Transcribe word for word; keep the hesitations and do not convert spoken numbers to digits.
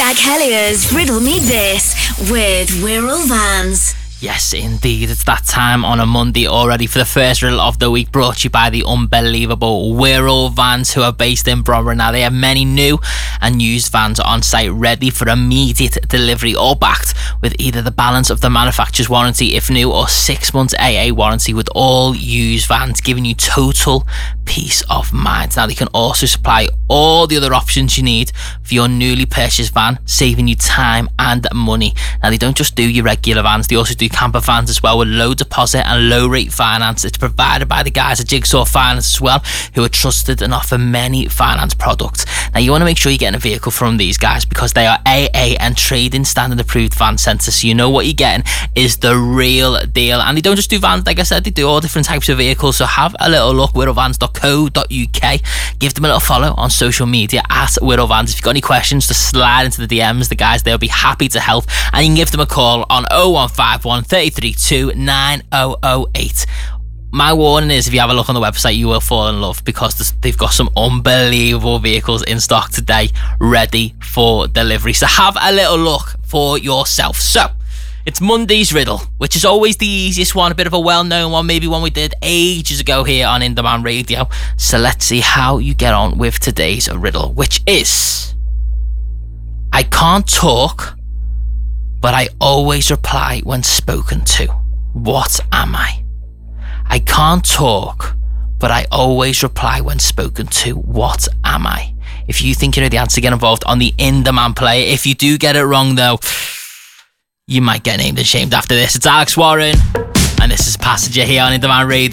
Zach Hellier's Riddle Me This with Wirral Vans. Yes, indeed. It's that time on a Monday already for the first riddle of the week, brought to you by the unbelievable Wirral Vans, who are based in Bromley. Now, they have many new and used vans on site ready for immediate delivery, all backed with either the balance of the manufacturer's warranty if new or six months A A warranty with all used vans, giving you total peace of mind. Now, they can also supply all the other options you need for your newly purchased van, saving you time and money. Now, they don't just do your regular vans, they also do camper vans as well, with low deposit and low rate finance. It's provided by the guys at Jigsaw Finance as well, who are trusted and offer many finance products. Now, you want to make sure you're getting a vehicle from these guys because they are A A and trading standard approved van centre, so you know what you're getting is the real deal. And they don't just do vans, like I said, they do all different types of vehicles, so have a little look, wirral vans dot co dot uk. Give them a little follow on social media at Wirral Vans. If you've got any questions, just slide into the D Ms. The guys, they'll be happy to help, and you can give them a call on oh one five one, three three two, nine oh oh eight. My warning is, if you have a look on the website, you will fall in love because they've got some unbelievable vehicles in stock today ready for delivery. So have a little look for yourself. So it's Monday's riddle, which is always the easiest one, a bit of a well-known one, maybe one we did ages ago here on In Demand Radio. So let's see how you get on with today's riddle, which is: I can't talk, but I always reply when spoken to. What am I? I can't talk, but I always reply when spoken to. What am I? If you think you know the answer, get involved on the In Demand player. If you do get it wrong, though, you might get named and shamed after this. It's Alex Warren, and this is Passenger here on In Demand Radio.